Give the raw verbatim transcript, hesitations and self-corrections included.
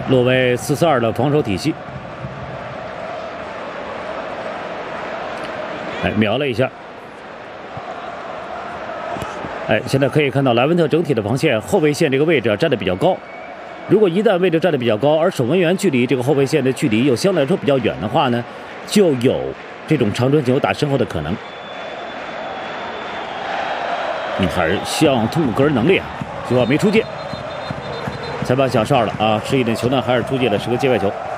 落为四四二的防守体系。哎，瞄了一下。哎，现在可以看到莱文特整体的防线后卫线这个位置啊站得比较高。如果一旦位置站得比较高，而守门员距离这个后卫线的距离又相对来说比较远的话呢，就有这种长传球打身后的可能。你还是希望通过个人能力啊，最后没出界。裁判响哨了啊，示意这球呢还是出界的，是个界外球。